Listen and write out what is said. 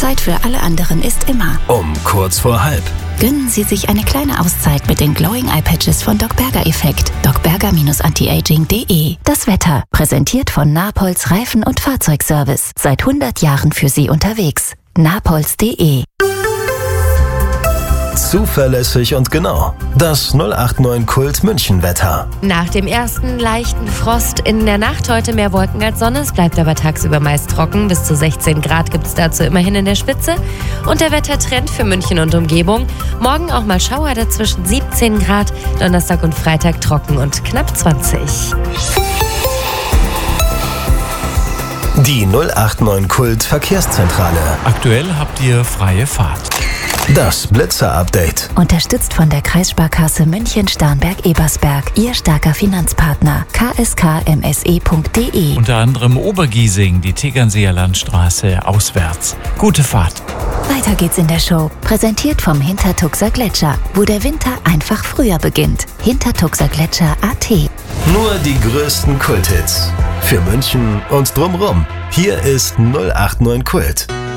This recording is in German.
Zeit für alle anderen ist immer um kurz vor halb. Gönnen Sie sich eine kleine Auszeit mit den Glowing Eye Patches von Doc Berger Effekt. docberger-antiaging.de. Das Wetter, präsentiert von Napolz Reifen- und Fahrzeugservice. Seit 100 Jahren für Sie unterwegs. napolz.de. Zuverlässig und genau. Das 089 Kult München Wetter. Nach dem ersten leichten Frost in der Nacht heute mehr Wolken als Sonne. Es bleibt aber tagsüber meist trocken. Bis zu 16 Grad gibt es dazu immerhin in der Spitze. Und der Wettertrend für München und Umgebung. Morgen auch mal Schauer dazwischen 17 Grad. Donnerstag und Freitag trocken und knapp 20. Die 089 Kult Verkehrszentrale. Aktuell habt ihr freie Fahrt. Das Blitzer-Update. Unterstützt von der Kreissparkasse München-Starnberg-Ebersberg. Ihr starker Finanzpartner. kskmse.de. Unter anderem Obergiesing, die Tegernseer Landstraße auswärts. Gute Fahrt. Weiter geht's in der Show. Präsentiert vom Hintertuxer Gletscher, wo der Winter einfach früher beginnt. Hintertuxergletscher.at. Nur die größten Kulthits. Für München und drumrum. Hier ist 089 Kult.